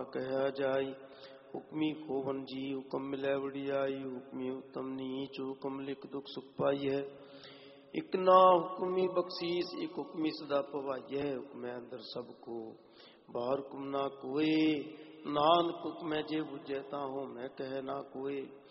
ਕਹਿਆ ਜਾਈ। ਹੁਕਮੀ ਖੋਵਨ ਜੀ ਹੁਕਮ ਮਿਲੈ ਵਡਿਆਈ। ਹੁਕਮੀ ਉਤਮ ਨੀਚ ਹੁਕਮ ਲਿਖ ਦੁਖ ਸੁਖ ਪਾਈਐ। ਇਕ ਨਾ ਹੁਕਮੀ ਬਖਸ਼ੀਸ ਇਕ ਹੁਕਮੀ ਸਦਾ ਭਵਾਈਐ। ਹੁਕਮੈ ਅੰਦਰ ਸਭ ਕੋ ਬਾਹਰ ਹੁਕਮ ਨਾ ਕੋਏ। ਨਾਨਕ ਹੁਕਮੈ ਜੇ ਬੁਝੈ ਤਾਂ ਹੋਮੈ ਕਹਿ ਨਾ ਕੋਏ।